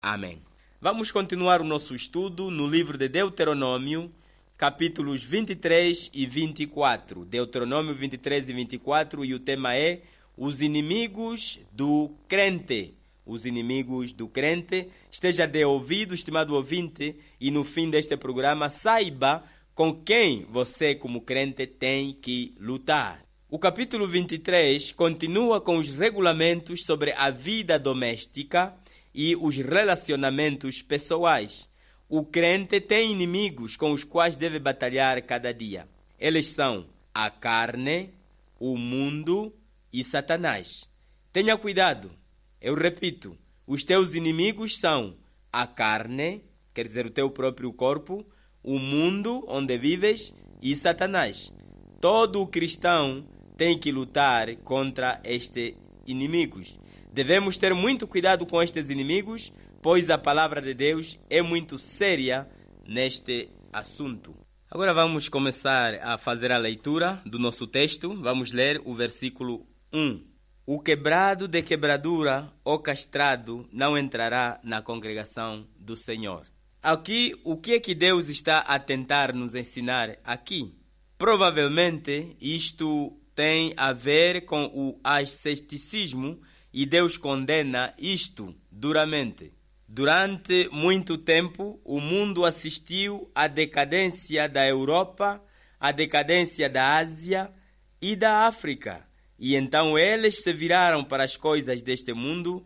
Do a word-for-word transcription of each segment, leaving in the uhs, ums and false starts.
Amém. Vamos continuar o nosso estudo no livro de Deuteronômio, capítulos vinte e três e vinte e quatro. Deuteronômio vinte e três e vinte e quatro, e o tema é os inimigos do crente. Os inimigos do crente. Esteja de ouvido, estimado ouvinte, e no fim deste programa saiba com quem você, como crente, tem que lutar. O capítulo vinte e três continua com os regulamentos sobre a vida doméstica e os relacionamentos pessoais. O crente tem inimigos com os quais deve batalhar cada dia. Eles são a carne, o mundo e Satanás. Tenha cuidado. Eu repito, os teus inimigos são a carne, quer dizer, o teu próprio corpo, o mundo onde vives e Satanás. Todo cristão tem que lutar contra estes inimigos. Devemos ter muito cuidado com estes inimigos, pois a palavra de Deus é muito séria neste assunto. Agora vamos começar a fazer a leitura do nosso texto. Vamos ler o versículo um. O quebrado de quebradura ou castrado não entrará na congregação do Senhor. Aqui, o que é que Deus está a tentar nos ensinar aqui? Provavelmente isto tem a ver com o asceticismo, e Deus condena isto duramente. Durante muito tempo, o mundo assistiu à decadência da Europa, à decadência da Ásia e da África. E então eles se viraram para as coisas deste mundo,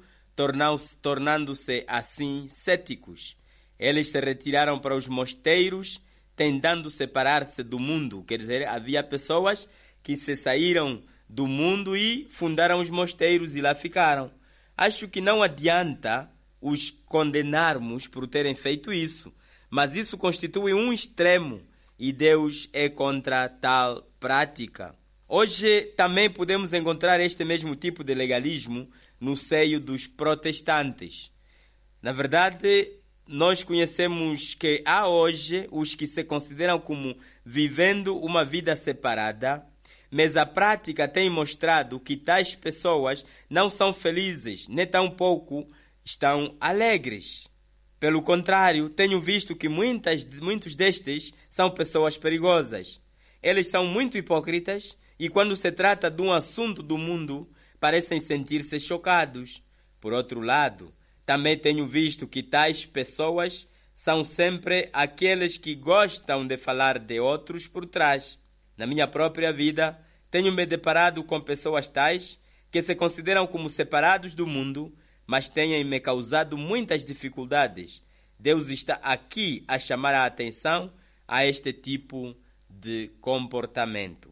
tornando-se assim céticos. Eles se retiraram para os mosteiros, tentando separar-se do mundo. Quer dizer, havia pessoas que se saíram do mundo e fundaram os mosteiros e lá ficaram. Acho que não adianta os condenarmos por terem feito isso, mas isso constitui um extremo e Deus é contra tal prática. Hoje também podemos encontrar este mesmo tipo de legalismo no seio dos protestantes. Na verdade, nós conhecemos que há hoje os que se consideram como vivendo uma vida separada, mas a prática tem mostrado que tais pessoas não são felizes, nem tampouco estão alegres. Pelo contrário, tenho visto que muitas, muitos destes são pessoas perigosas. Eles são muito hipócritas e quando se trata de um assunto do mundo, parecem sentir-se chocados. Por outro lado, também tenho visto que tais pessoas são sempre aqueles que gostam de falar de outros por trás. Na minha própria vida, tenho me deparado com pessoas tais que se consideram como separados do mundo, mas têm me causado muitas dificuldades. Deus está aqui a chamar a atenção a este tipo de comportamento.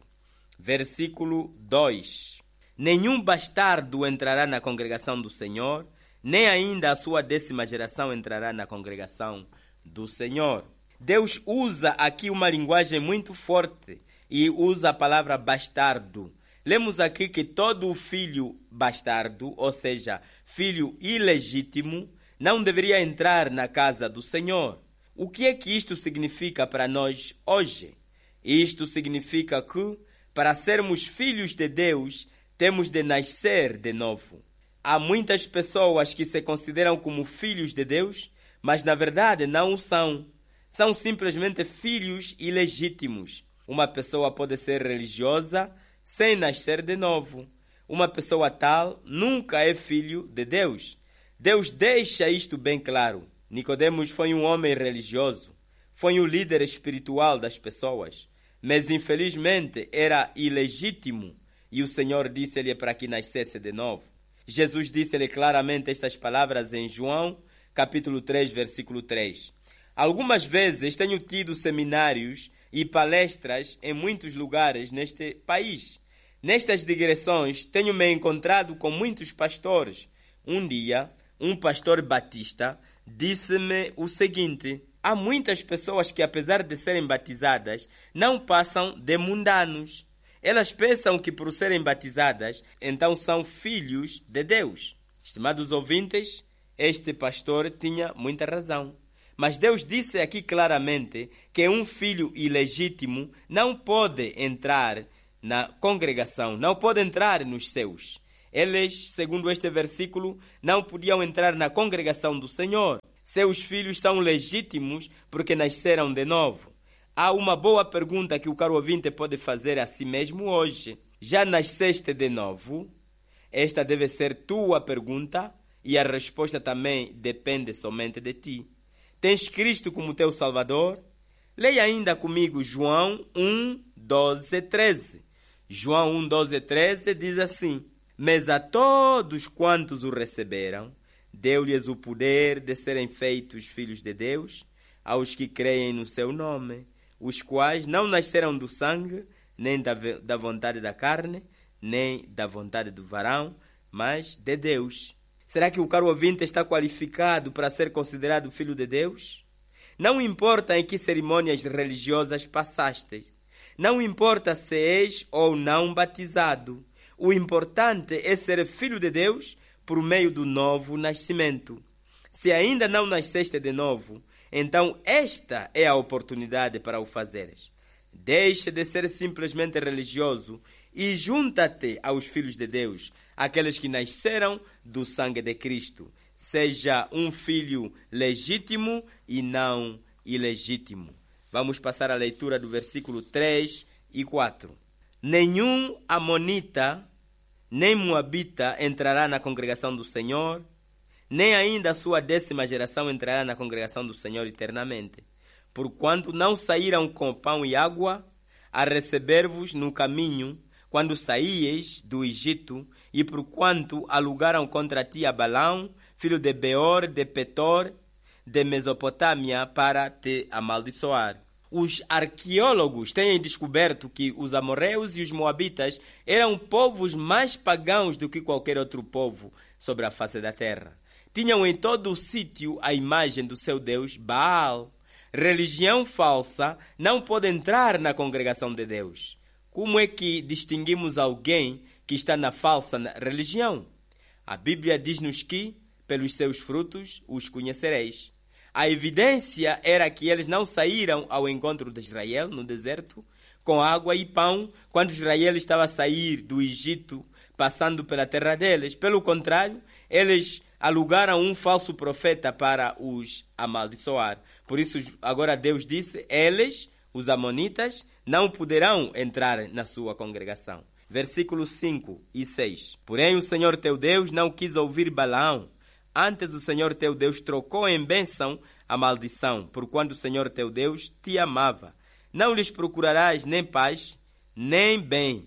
Versículo dois. Nenhum bastardo entrará na congregação do Senhor, nem ainda a sua décima geração entrará na congregação do Senhor. Deus usa aqui uma linguagem muito forte e usa a palavra bastardo. Lemos aqui que todo filho bastardo, ou seja, filho ilegítimo, não deveria entrar na casa do Senhor. O que é que isto significa para nós hoje? Isto significa que, para sermos filhos de Deus, temos de nascer de novo. Há muitas pessoas que se consideram como filhos de Deus, mas na verdade não o são. São simplesmente filhos ilegítimos. Uma pessoa pode ser religiosa sem nascer de novo. Uma pessoa tal nunca é filho de Deus. Deus deixa isto bem claro. Nicodemos foi um homem religioso. Foi o líder espiritual das pessoas. Mas infelizmente era ilegítimo. E o Senhor disse-lhe para que nascesse de novo. Jesus disse-lhe claramente estas palavras em João, capítulo três, versículo três. Algumas vezes tenho tido seminários e palestras em muitos lugares neste país. Nestas digressões, tenho me encontrado com muitos pastores. Um dia, um pastor batista disse-me o seguinte: há muitas pessoas que, apesar de serem batizadas, não passam de mundanos. Elas pensam que, por serem batizadas, então são filhos de Deus. Estimados ouvintes, este pastor tinha muita razão. Mas Deus disse aqui claramente que um filho ilegítimo não pode entrar na congregação, não pode entrar nos céus. Eles, segundo este versículo, não podiam entrar na congregação do Senhor. Seus filhos são legítimos porque nasceram de novo. Há uma boa pergunta que o caro ouvinte pode fazer a si mesmo hoje. Já nasceste de novo? Esta deve ser tua pergunta e a resposta também depende somente de ti. Tens Cristo como teu Salvador? Leia ainda comigo João um, doze, treze. João um, doze, treze diz assim: Mas a todos quantos o receberam, deu-lhes o poder de serem feitos filhos de Deus, aos que creem no seu nome, os quais não nasceram do sangue, nem da, da vontade da carne, nem da vontade do varão, mas de Deus. Será que o caro ouvinte está qualificado para ser considerado filho de Deus? Não importa em que cerimônias religiosas passaste. Não importa se és ou não batizado. O importante é ser filho de Deus por meio do novo nascimento. Se ainda não nasceste de novo, então esta é a oportunidade para o fazeres. Deixe de ser simplesmente religioso e junta-te aos filhos de Deus, aqueles que nasceram do sangue de Cristo. Seja um filho legítimo e não ilegítimo. Vamos passar a leitura do versículo três e quatro. Nenhum amonita, nem moabita entrará na congregação do Senhor, nem ainda a sua décima geração entrará na congregação do Senhor eternamente, porquanto não saíram com pão e água a receber-vos no caminho, quando saíeis do Egito, e porquanto alugaram contra ti a Balaão, filho de Beor, de Petor, de Mesopotâmia, para te amaldiçoar. Os arqueólogos têm descoberto que os amorreus e os moabitas eram povos mais pagãos do que qualquer outro povo sobre a face da terra. Tinham em todo o sítio a imagem do seu deus Baal. Religião falsa não pode entrar na congregação de Deus. Como é que distinguimos alguém que está na falsa religião? A Bíblia diz-nos que, pelos seus frutos, os conhecereis. A evidência era que eles não saíram ao encontro de Israel no deserto com água e pão quando Israel estava a sair do Egito, passando pela terra deles. Pelo contrário, eles alugaram um falso profeta para os amaldiçoar. Por isso, agora Deus disse, eles, os amonitas, não poderão entrar na sua congregação. Versículos cinco e seis. Porém, o Senhor teu Deus não quis ouvir Balaão. Antes o Senhor teu Deus trocou em bênção a maldição, porquanto o Senhor teu Deus te amava. Não lhes procurarás nem paz, nem bem,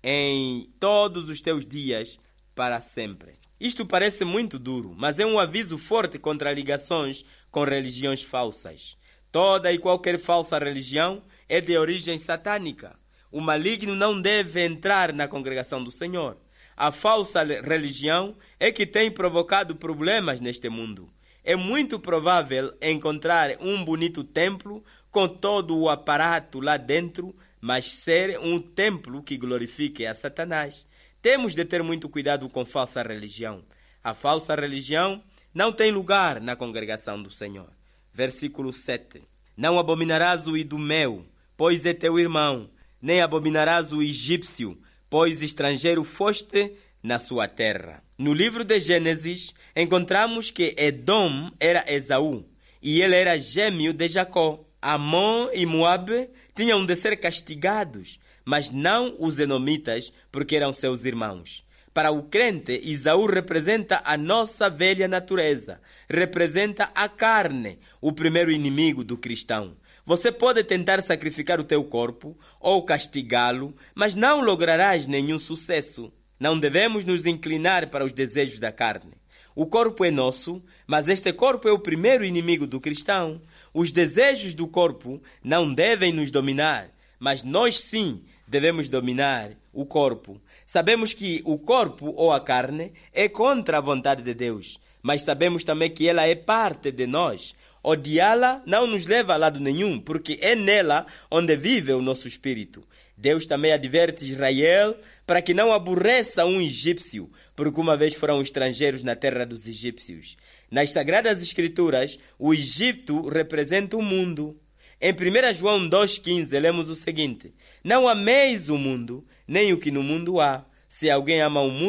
em todos os teus dias, para sempre. Isto parece muito duro, mas é um aviso forte contra ligações com religiões falsas. Toda e qualquer falsa religião é de origem satânica. O maligno não deve entrar na congregação do Senhor. A falsa religião é que tem provocado problemas neste mundo. É muito provável encontrar um bonito templo com todo o aparato lá dentro, mas ser um templo que glorifique a Satanás. Temos de ter muito cuidado com falsa religião. A falsa religião não tem lugar na congregação do Senhor. Versículo sete. Não abominarás o idumeu, pois é teu irmão, nem abominarás o egípcio, pois estrangeiro foste na sua terra. No livro de Gênesis, encontramos que Edom era Esaú, e ele era gêmeo de Jacó. Amon e Moabe tinham de ser castigados, mas não os edomitas, porque eram seus irmãos. Para o crente, Esaú representa a nossa velha natureza, representa a carne, o primeiro inimigo do cristão. Você pode tentar sacrificar o teu corpo ou castigá-lo, mas não lograrás nenhum sucesso. Não devemos nos inclinar para os desejos da carne. O corpo é nosso, mas este corpo é o primeiro inimigo do cristão. Os desejos do corpo não devem nos dominar, mas nós sim devemos dominar o corpo. Sabemos que o corpo ou a carne é contra a vontade de Deus, mas sabemos também que ela é parte de nós. Odiá-la não nos leva a lado nenhum, porque é nela onde vive o nosso espírito. Deus também adverte Israel para que não aborreça um egípcio, porque uma vez foram estrangeiros na terra dos egípcios. Nas Sagradas Escrituras, o Egito representa o mundo. Em primeiro João dois, quinze, lemos o seguinte: Não ameis o mundo, nem o que no mundo há. Se alguém ama o mundo,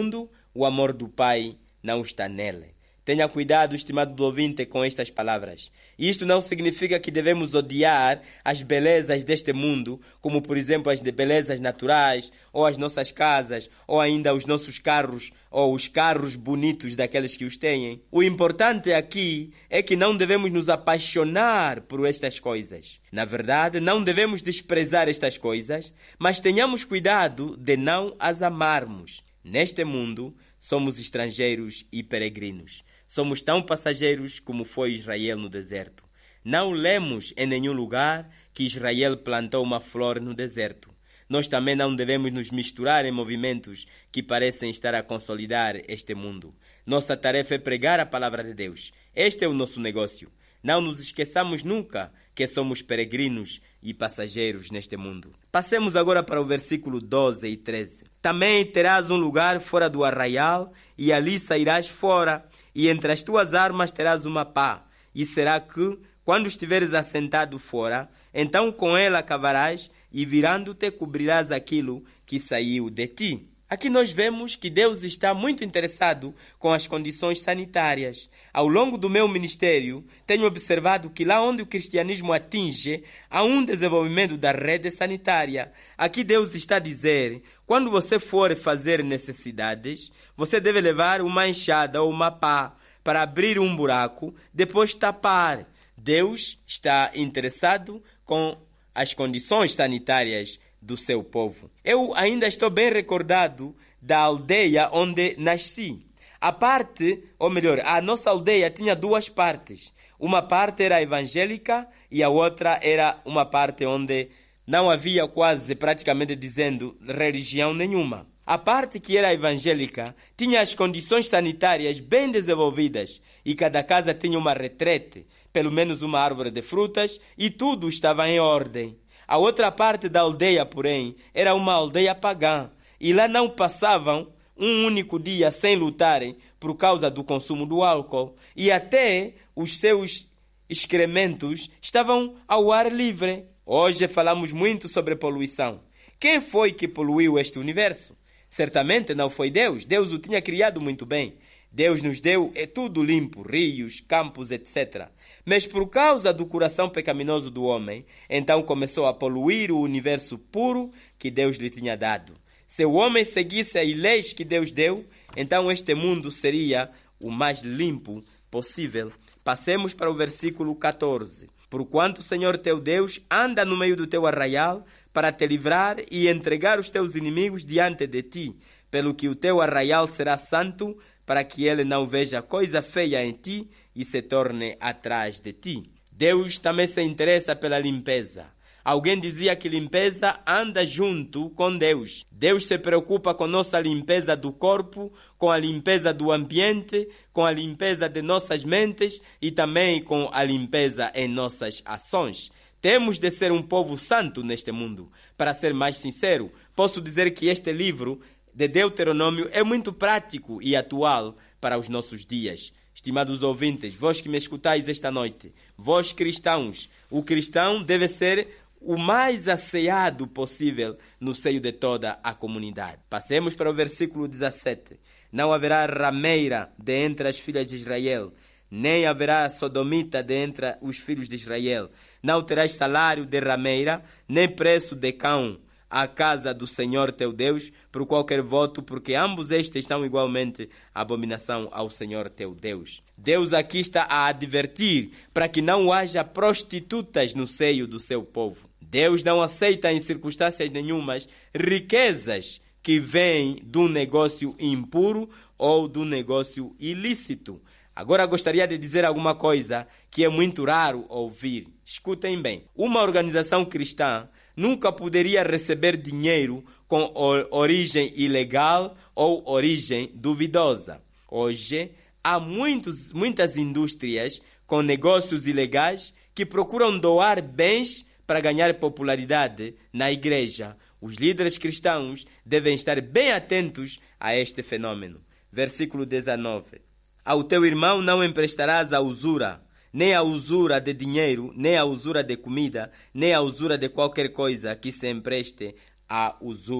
o amor do Pai não está nele. Tenha cuidado, estimado ouvinte, com estas palavras. Isto não significa que devemos odiar as belezas deste mundo, como por exemplo as belezas naturais, ou as nossas casas, ou ainda os nossos carros, ou os carros bonitos daqueles que os têm. O importante aqui é que não devemos nos apaixonar por estas coisas. Na verdade, não devemos desprezar estas coisas, mas tenhamos cuidado de não as amarmos. Neste mundo, somos estrangeiros e peregrinos. Somos tão passageiros como foi Israel no deserto. Não lemos em nenhum lugar que Israel plantou uma flor no deserto. Nós também não devemos nos misturar em movimentos que parecem estar a consolidar este mundo. Nossa tarefa é pregar a palavra de Deus. Este é o nosso negócio. Não nos esqueçamos nunca que somos peregrinos e passageiros neste mundo. Passemos agora para o versículo doze e treze. Também terás um lugar fora do arraial, e ali sairás fora, e entre as tuas armas terás uma pá. E será que, quando estiveres assentado fora, então com ela cavarás, e virando-te cobrirás aquilo que saiu de ti. Aqui nós vemos que Deus está muito interessado com as condições sanitárias. Ao longo do meu ministério, tenho observado que lá onde o cristianismo atinge, há um desenvolvimento da rede sanitária. Aqui Deus está a dizer, quando você for fazer necessidades, você deve levar uma enxada ou uma pá para abrir um buraco, depois tapar. Deus está interessado com as condições sanitárias do seu povo. Eu ainda estou bem recordado da aldeia onde nasci. A parte, ou melhor, a nossa aldeia tinha duas partes. Uma parte era evangélica e a outra era uma parte onde não havia quase, praticamente dizendo, religião nenhuma. A parte que era evangélica tinha as condições sanitárias bem desenvolvidas e cada casa tinha uma retrete, pelo menos uma árvore de frutas e tudo estava em ordem. A outra parte da aldeia, porém, era uma aldeia pagã, e lá não passavam um único dia sem lutarem por causa do consumo do álcool, e até os seus excrementos estavam ao ar livre. Hoje falamos muito sobre poluição. Quem foi que poluiu este universo? Certamente não foi Deus. Deus o tinha criado muito bem. Deus nos deu é tudo limpo, rios, campos, etcétera. Mas por causa do coração pecaminoso do homem, então começou a poluir o universo puro que Deus lhe tinha dado. Se o homem seguisse as leis que Deus deu, então este mundo seria o mais limpo possível. Passemos para o versículo catorze. Porquanto o Senhor teu Deus anda no meio do teu arraial para te livrar e entregar os teus inimigos diante de ti, pelo que o teu arraial será santo, para que ele não veja coisa feia em ti e se torne atrás de ti. Deus também se interessa pela limpeza. Alguém dizia que limpeza anda junto com Deus. Deus se preocupa com nossa limpeza do corpo, com a limpeza do ambiente, com a limpeza de nossas mentes e também com a limpeza em nossas ações. Temos de ser um povo santo neste mundo. Para ser mais sincero, posso dizer que este livro de Deuteronômio é muito prático e atual para os nossos dias. Estimados ouvintes, vós que me escutais esta noite, vós cristãos, o cristão deve ser o mais asseado possível no seio de toda a comunidade. Passemos para o versículo dezessete. Não haverá rameira de entre as filhas de Israel, nem haverá sodomita de entre os filhos de Israel. Não terás salário de rameira, nem preço de cão à casa do Senhor teu Deus, por qualquer voto, porque ambos estes são igualmente abominação ao Senhor teu Deus. Deus aqui está a advertir para que não haja prostitutas no seio do seu povo. Deus não aceita em circunstâncias nenhumas riquezas que vêm do negócio impuro ou do negócio ilícito. Agora gostaria de dizer alguma coisa que é muito raro ouvir. Escutem bem. Uma organização cristã nunca poderia receber dinheiro com origem ilegal ou origem duvidosa. Hoje, há muitos, muitas indústrias com negócios ilegais que procuram doar bens para ganhar popularidade na igreja. Os líderes cristãos devem estar bem atentos a este fenômeno. Versículo dezenove. Ao teu irmão não emprestarás a usura, nem a usura de dinheiro, nem a usura de comida, nem a usura de qualquer coisa que se empreste à usura.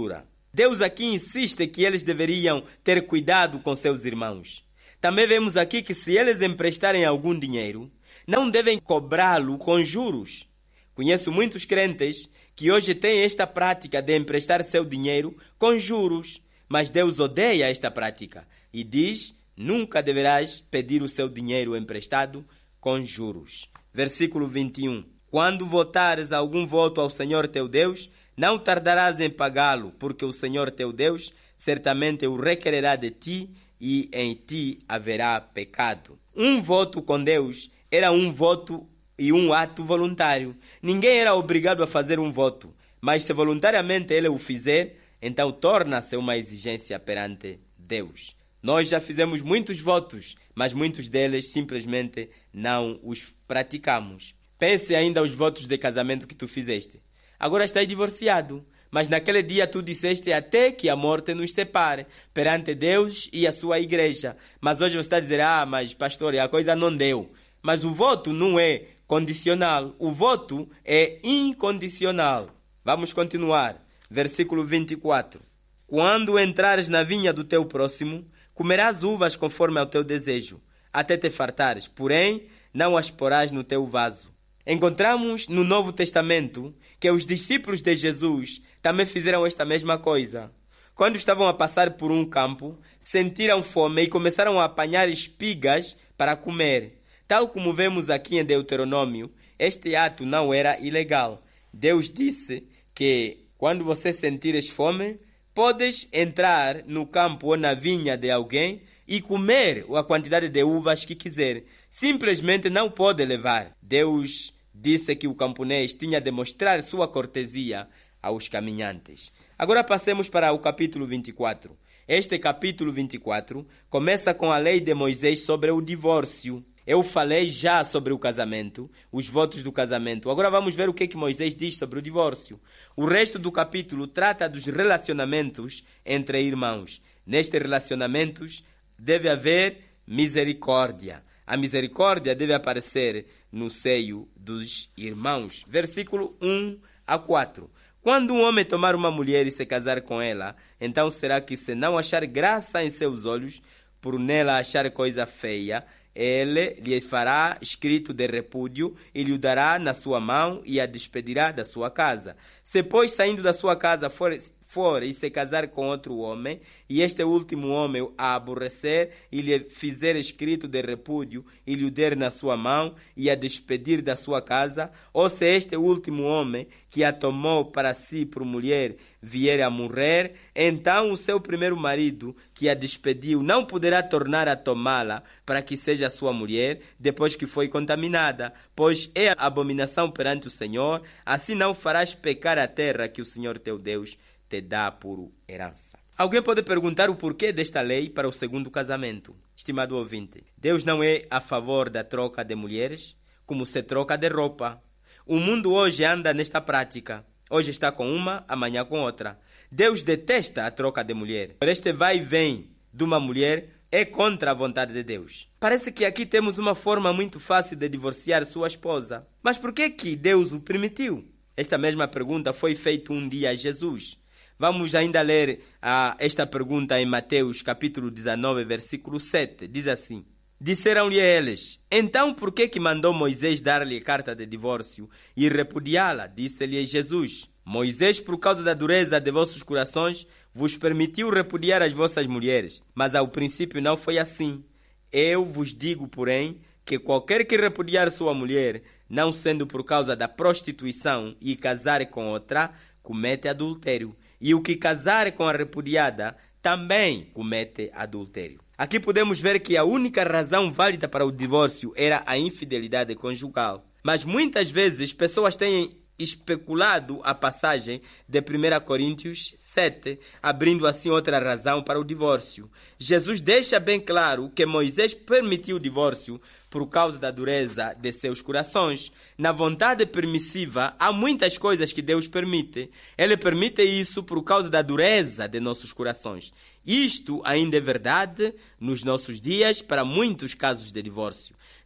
Deus aqui insiste que eles deveriam ter cuidado com seus irmãos. Também vemos aqui que se eles emprestarem algum dinheiro, não devem cobrá-lo com juros. Conheço muitos crentes que hoje têm esta prática de emprestar seu dinheiro com juros, mas Deus odeia esta prática e diz: nunca deverás pedir o seu dinheiro emprestado com juros. Versículo vinte e um. Quando votares algum voto ao Senhor teu Deus, não tardarás em pagá-lo, porque o Senhor teu Deus certamente o requererá de ti e em ti haverá pecado. Um voto com Deus era um voto e um ato voluntário. Ninguém era obrigado a fazer um voto, mas se voluntariamente ele o fizer, então torna-se uma exigência perante Deus. Nós já fizemos muitos votos, mas muitos deles simplesmente não os praticamos. Pense ainda os votos de casamento que tu fizeste. Agora estás divorciado, mas naquele dia tu disseste até que a morte nos separe perante Deus e a sua igreja. Mas hoje você está a dizer: ah, mas pastor, a coisa não deu. Mas o voto não é condicional, o voto é incondicional. Vamos continuar. Versículo vinte e quatro. Quando entrares na vinha do teu próximo, comerás uvas conforme ao teu desejo, até te fartares, porém não as porás no teu vaso. Encontramos no Novo Testamento que os discípulos de Jesus também fizeram esta mesma coisa. Quando estavam a passar por um campo, sentiram fome e começaram a apanhar espigas para comer. Tal como vemos aqui em Deuteronômio, este ato não era ilegal. Deus disse que quando você sentires fome, podes entrar no campo ou na vinha de alguém e comer a quantidade de uvas que quiser. Simplesmente não pode levar. Deus disse que o camponês tinha de mostrar sua cortesia aos caminhantes. Agora passemos para o capítulo vinte e quatro. Este capítulo vinte e quatro começa com a lei de Moisés sobre o divórcio. Eu falei já sobre o casamento, os votos do casamento. Agora vamos ver o que, que Moisés diz sobre o divórcio. O resto do capítulo trata dos relacionamentos entre irmãos. Nestes relacionamentos deve haver misericórdia. A misericórdia deve aparecer no seio dos irmãos. Versículo um a quatro. Quando um homem tomar uma mulher e se casar com ela, então será que, se não achar graça em seus olhos, por nela achar coisa feia, ele lhe fará escrito de repúdio e lhe o dará na sua mão e a despedirá da sua casa. Se, pois, saindo da sua casa for, for e se casar com outro homem, e este último homem a aborrecer e lhe fizer escrito de repúdio e lhe o der na sua mão e a despedir da sua casa, ou se este último homem que a tomou para si por mulher vier a morrer, então o seu primeiro marido que a despediu não poderá tornar a tomá-la para que seja sua mulher depois que foi contaminada, pois é abominação perante o Senhor. Assim não farás pecar a terra que o Senhor teu Deus te dá por herança. Alguém pode perguntar o porquê desta lei para o segundo casamento. Estimado ouvinte, Deus não é a favor da troca de mulheres como se troca de roupa. O mundo hoje anda nesta prática. Hoje está com uma, amanhã com outra. Deus detesta a troca de mulher. Este vai e vem de uma mulher é contra a vontade de Deus. Parece que aqui temos uma forma muito fácil de divorciar sua esposa. Mas por que que Deus o permitiu? Esta mesma pergunta foi feita um dia a Jesus. Vamos ainda ler ah, esta pergunta em Mateus capítulo dezenove, versículo sete. Diz assim: disseram-lhe eles: então por que que mandou Moisés dar-lhe carta de divórcio e repudiá-la? Disse-lhe Jesus: Moisés, por causa da dureza de vossos corações, vos permitiu repudiar as vossas mulheres. Mas ao princípio não foi assim. Eu vos digo, porém, que qualquer que repudiar sua mulher, não sendo por causa da prostituição, e casar com outra, comete adultério. E o que casar com a repudiada, também comete adultério. Aqui podemos ver que a única razão válida para o divórcio era a infidelidade conjugal. Mas muitas vezes pessoas têm especulado a passagem de primeira Coríntios sete, abrindo assim outra razão para o divórcio. Jesus deixa bem claro que Moisés permitiu o divórcio por causa da dureza de seus corações. Na vontade permissiva, há muitas coisas que Deus permite. Ele permite isso por causa da dureza de nossos corações. Isto ainda é verdade nos nossos dias para muitos casos de divórcio.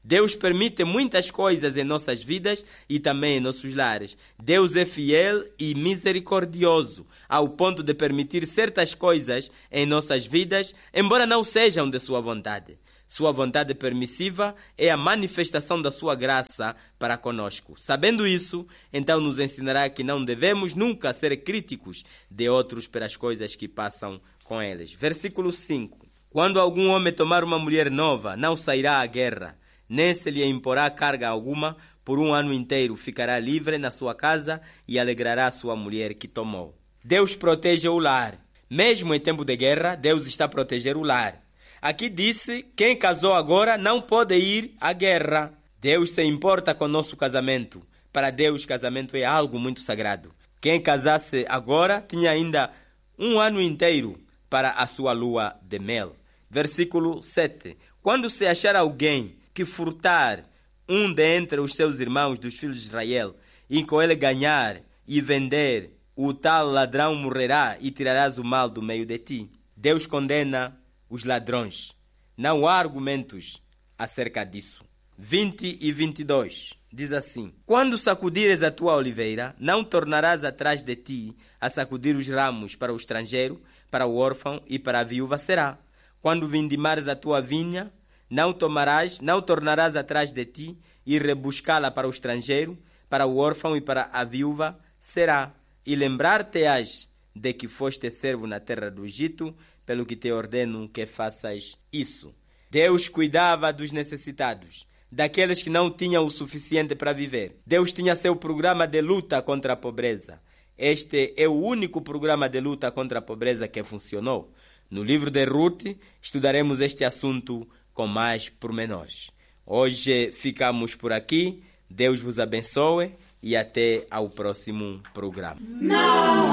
Deus permite muitas coisas em nossas vidas e também em nossos lares. Deus é fiel e misericordioso, ao ponto de permitir certas coisas em nossas vidas, embora não sejam de sua vontade. Sua vontade permissiva é a manifestação da sua graça para conosco. Sabendo isso, então nos ensinará que não devemos nunca ser críticos de outros pelas coisas que passam com eles. Versículo cinco. Quando algum homem tomar uma mulher nova, não sairá à guerra, nem se lhe imporá carga alguma, por um ano inteiro ficará livre na sua casa e alegrará a sua mulher que tomou. Deus protege o lar. Mesmo em tempo de guerra, Deus está a proteger o lar. Aqui disse, quem casou agora não pode ir à guerra. Deus se importa com o nosso casamento. Para Deus, casamento é algo muito sagrado. Quem casasse agora tinha ainda um ano inteiro para a sua lua de mel. Versículo sete. Quando se achar alguém que furtar um de entre os seus irmãos dos filhos de Israel, e com ele ganhar e vender, o tal ladrão morrerá e tirarás o mal do meio de ti. Deus condena os ladrões. Não há argumentos acerca disso. vinte e vinte e dois. Diz assim: quando sacudires a tua oliveira, não tornarás atrás de ti a sacudir os ramos para o estrangeiro, para o órfão e para a viúva será. Quando vindimares a tua vinha, não tomarás, não tornarás atrás de ti e rebuscá-la para o estrangeiro, para o órfão e para a viúva será. E lembrar-te-ás de que foste servo na terra do Egito, pelo que te ordeno que faças isso. Deus cuidava dos necessitados, daqueles que não tinham o suficiente para viver. Deus tinha seu programa de luta contra a pobreza. Este é o único programa de luta contra a pobreza que funcionou. No livro de Ruth, estudaremos este assunto com mais pormenores. Hoje ficamos por aqui. Deus vos abençoe e até ao próximo programa. Não.